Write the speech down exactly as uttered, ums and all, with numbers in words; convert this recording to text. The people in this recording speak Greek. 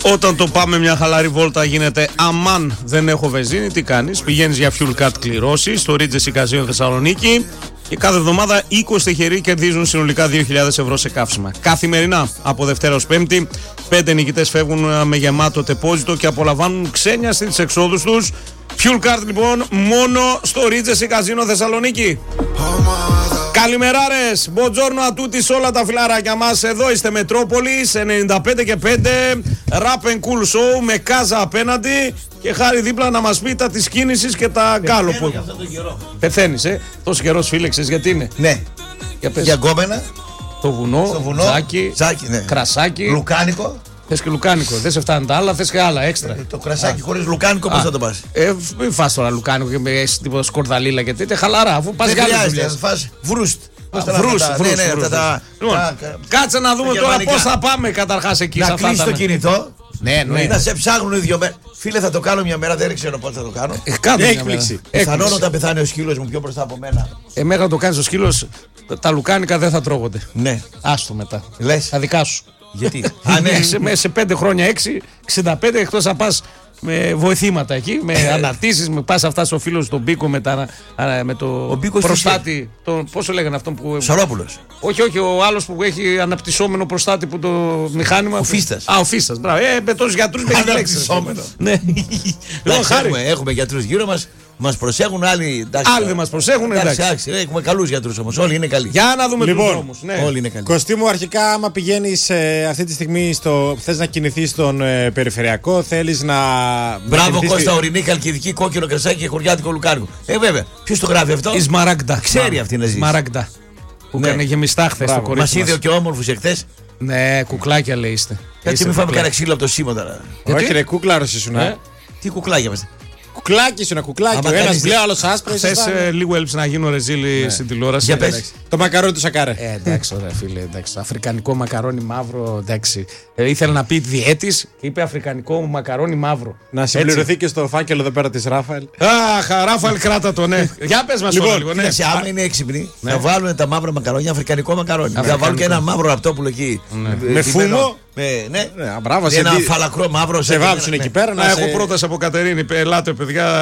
Όταν το πάμε μια χαλαρή βόλτα γίνεται αμάν δεν έχω βενζίνη, τι κάνεις? Πηγαίνεις για fuel card κληρώσεις στο Regency Casino Θεσσαλονίκη και κάθε εβδομάδα είκοσι τυχεροί κερδίζουν συνολικά δύο χιλιάδες ευρώ σε καύσιμα. Καθημερινά από Δευτέρα ως Πέμπτη, πέντε νικητές φεύγουν με γεμάτο τεπόζιτο και απολαμβάνουν ξένια στις εξόδους τους. Fuel card λοιπόν μόνο στο Regency Casino Θεσσαλονίκη. Καλημεράρες, μποτζόρνο ατούτη σε όλα τα φιλαράκια μας. Εδώ είστε Μετρόπολης ενενήντα πέντε και πέντε, Rap and Cool Show με Κάζα απέναντι και Χάρη δίπλα να μας πει τα της κίνησης και τα γκάλο που για αυτό τον καιρό. Πεθαίνεις, ε, τόσο καιρός φίλεξες, γιατί είναι? Ναι, Για πες. για γκόμενα, Το βουνό, στο βουνό, τζάκι, τζάκι, ναι. κρασάκι. Λουκάνικο. Θες και λουκάνικο, δεν σε φτάνουν τα άλλα, θες και άλλα έξτρα. Ε, το κρασάκι χωρίς λουκάνικο πώς θα το πας? Ε, μην φας τώρα λουκάνικο και με έχεις τίποτα σκορδαλίλα και τέτοια, χαλαρά, αφού πας Δεν για άλλες χρειάζεται, δουλειές. θα φας βρούστ. Πώς τα Βρούς, λένε, βρούς, ναι, ναι, βρούς, αυτά τα- Λοιπόν, τα- κάτσε να δούμε τα τώρα γερμανικά. πώς θα πάμε καταρχάς εκεί. σε Να αυτά κλείσεις τα- το κινητό. Ναι, ναι. Να σε ψάχνουν δύο μέρες. Φίλε, θα το κάνω μια μέρα, δεν ξέρω πώς θα το κάνω. Ε, κάτω μια Έκπληξη. μέρα. Πιθανόν Έκπληξη. όταν πεθάνει ο σκύλος μου πιο μπροστά από μένα. Ε, μέχρι να το κάνεις ο σκύλος, τα- τα λουκάνικα δεν θα τρώγονται. Ναι. Άστο μετά. Λες. Τα δικά σου. Γιατί? Α, ναι. σε, με- σε πέντε χρόνια, έξι, εξήντα πέντε, εκτός να πας με βοηθήματα εκεί, με αναρτήσεις, με πας αυτά στο φίλο σου τον Μπίκο με, τα, α, με το Ο Μπίκος τι προστάτη. Το, πόσο λέγανε αυτόν που. Σαρόπουλος. Όχι, όχι, ο άλλος που έχει αναπτυσσόμενο προστάτη που το μηχάνημα. Ο Φίστας. Α, ο Φίστας. Μπράβο. Ε, με τόσους γιατρούς με έχει λέξει. Αναπτυσσόμενο. Ναι. Λοιπόν, Εντάξει, Χάρη. έχουμε, έχουμε γιατρούς γύρω μας, μας προσέχουν άλλοι. εντάξει, Άλλοι δεν μας προσέχουν, εντάξει. εντάξει, έχουμε καλούς γιατρούς όμως, όλοι είναι καλοί. Για να δούμε Λοιπόν, τους δρόμους. Ναι. Όλοι είναι καλοί. Κωστή μου, αρχικά, άμα πηγαίνεις ε, αυτή τη στιγμή στο. Θες να κινηθείς στον ε, περιφερειακό, θέλεις να. να Μπράβο κινηθείς Κώστα, στη- ορεινή, καλκιδική, κόκκινο κρασάκι και χωριάτικο λουκάνικο. Ε, βέβαια, ποιος το γράφει αυτό? Η Σμαράγντα. Ξέρει αυτή να ζήσει. Σμαράγντα. Που Ναι. έκανε γεμιστά χθες το Μπράβο. Μας κορίτσι είδε μας. και όμορφους εχθές. Ναι, κουκλάκια λέει είστε. Κάτσε Είστε μην φάμε κουκλάκια. κανένα ξύλο από το σήμα τώρα. Γιατί? Όχι, ρε, κούκλαρος ήσουν. Ε, Ε? Τι κουκλάκια είμαστε. Κουκλάκι ήσουν, κουκλάκι. Άμα Ο ένας κάνεις- μπλε, άλλος άσπρο. Χθες ήσασταν. ε, λίγο έλειψε να γίνω ρεζίλη στην τηλεόραση. Για πες. Εντάξει. Το μακαρόνι του Σακάρε. Ε, εντάξει, ωραία φίλε, εντάξει. Αφρικανικό μακαρόνι μαύρο, εντάξει. Ε, ήθελε να πει διέτης και είπε αφρικανικό μακαρόνι μαύρο. Να συμπληρωθεί και στο φάκελο εδώ πέρα της Ράφαελ. Αχ, Ράφαλ, κράτα το, ναι. Για πες μας Λοιπόν, τώρα λίγο, ναι. Κοίταξε, άμα είναι έξυπνοι, θα βάλουν τα μαύρα μακαρόνια αφρικανικό μακαρόνι. Θα Αφρικανικό. βάλουν και ένα μαύρο ραπτόπουλο εκεί. Με φούμο. Με, ναι. Ναι, μπράβο, σε Ένα δι- φαλακρό μαύρο. σε σαν και βάψουν ένα- εκεί πέρα. Να να έχω σε- πρόταση από Κατερίνη. Ελάτε, παιδιά,